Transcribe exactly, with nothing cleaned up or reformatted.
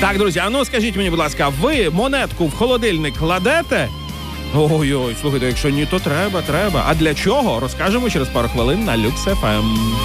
Так, друзі, а ну скажіть мені, будь ласка, ви монетку в холодильник кладете? Ой-ой, слухайте, якщо ні, то треба, треба. А для чого? Розкажемо через пару хвилин на Люкс еф ем.